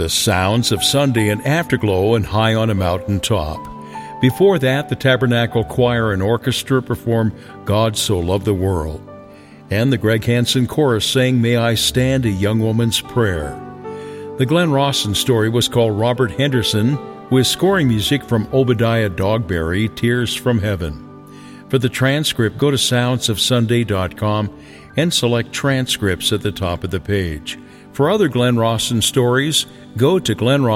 The Sounds of Sunday and Afterglow and High on a Mountain Top. Before that, the Tabernacle Choir and Orchestra performed God So Loved the World. And the Greg Hansen Chorus sang May I Stand, a Young Woman's Prayer. The Glenn Rawson story was called Robert Henderson, with scoring music from Obadiah Dogberry, Tears from Heaven. For the transcript, go to soundsofsunday.com and select transcripts at the top of the page. For other Glenn Rawson stories, go to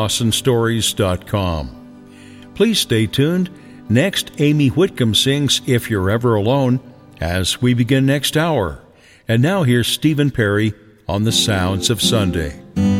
glennrawsonstories.com. Please stay tuned. Next, Amy Whitcomb sings If You're Ever Alone as we begin next hour. And now here's Stephen Perry on the Sounds of Sunday.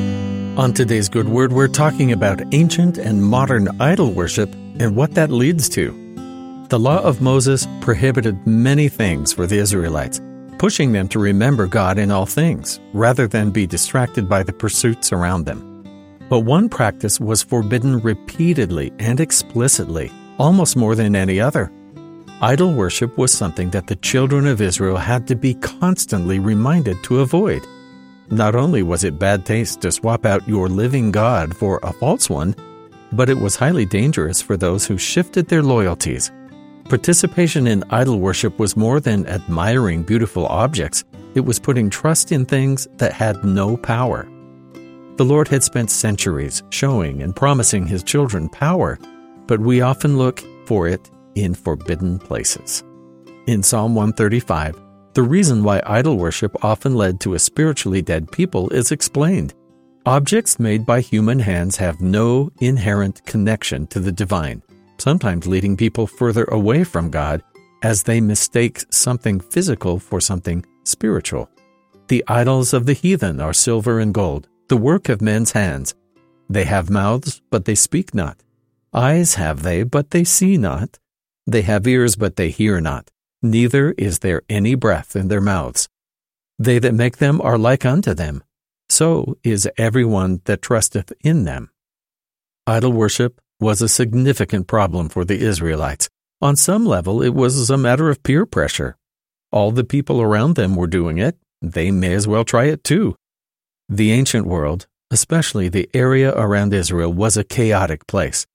On today's Good Word, we're talking about ancient and modern idol worship and what that leads to. The law of Moses prohibited many things for the Israelites, pushing them to remember God in all things, rather than be distracted by the pursuits around them. But one practice was forbidden repeatedly and explicitly, almost more than any other. Idol worship was something that the children of Israel had to be constantly reminded to avoid. Not only was it bad taste to swap out your living God for a false one, but it was highly dangerous for those who shifted their loyalties. Participation in idol worship was more than admiring beautiful objects. It was putting trust in things that had no power. The Lord had spent centuries showing and promising His children power, but we often look for it in forbidden places. In Psalm 135, the reason why idol worship often led to a spiritually dead people is explained. Objects made by human hands have no inherent connection to the divine, sometimes leading people further away from God as they mistake something physical for something spiritual. The idols of the heathen are silver and gold, the work of men's hands. They have mouths, but they speak not. Eyes have they, but they see not. They have ears, but they hear not. Neither is there any breath in their mouths. They that make them are like unto them. So is everyone that trusteth in them. Idol worship was a significant problem for the Israelites. On some level, it was a matter of peer pressure. All the people around them were doing it. They may as well try it too. The ancient world, especially the area around Israel, was a chaotic place.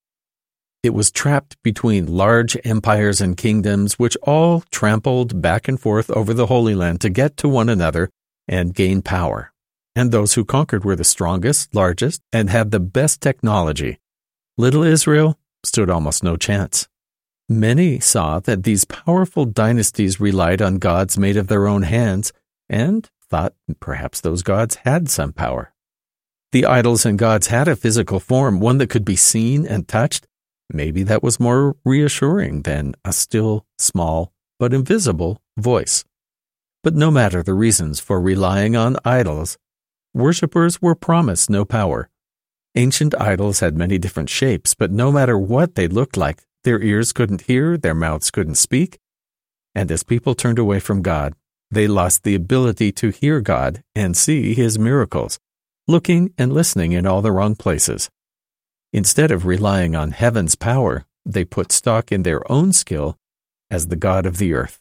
It was trapped between large empires and kingdoms which all trampled back and forth over the Holy Land to get to one another and gain power. And those who conquered were the strongest, largest, and had the best technology. Little Israel stood almost no chance. Many saw that these powerful dynasties relied on gods made of their own hands and thought perhaps those gods had some power. The idols and gods had a physical form, one that could be seen and touched. Maybe that was more reassuring than a still, small, but invisible voice. But no matter the reasons for relying on idols, worshippers were promised no power. Ancient idols had many different shapes, but no matter what they looked like, their ears couldn't hear, their mouths couldn't speak. And as people turned away from God, they lost the ability to hear God and see His miracles, looking and listening in all the wrong places. Instead of relying on heaven's power, they put stock in their own skill as the God of the earth.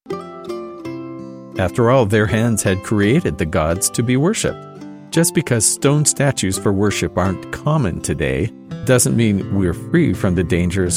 After all, their hands had created the gods to be worshipped. Just because stone statues for worship aren't common today doesn't mean we're free from the dangers